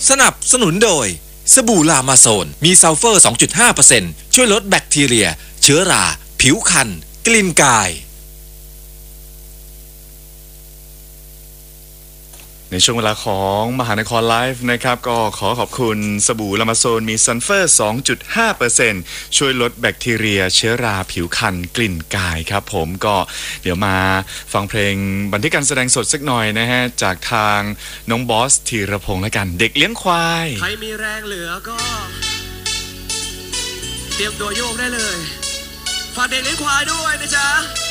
สนับสนุนโดยสบู่ลามาโซนมีซัลเฟอร์ 2.5% ช่วยลดแบคทีเรียเชื้อราผิวคันกลิ่นกายในช่วงเวลาของมหานครไลฟ์นะครับก็ขอขอบคุณสบู่ลามาโซนมีซัลเฟอร์ 2.5% ช่วยลดแบคทีเรียเชื้อราผิวคันกลิ่นกายครับผมก็เดี๋ยวมาฟังเพลงบันทึกการแสดงสดสักหน่อยนะฮะจากทางน้องบอสธีรพงษ์และกันเด็กเลี้ยงควายใครมีแรงเหลือก็เตรียมตัวโยกได้เลยฝากเด็กเลี้ยงควายด้วยนะจ๊ะ